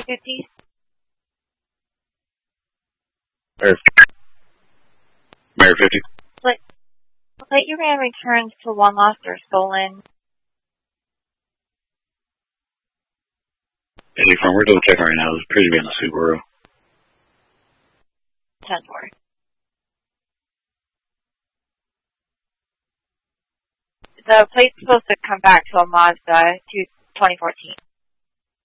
250. Mayor 50. Plate you ran returns to one lost or stolen. Hey, from we're double checking right now. There's appears to be in the Subaru. 10-4. The plate's supposed to come back to a Mazda 2014.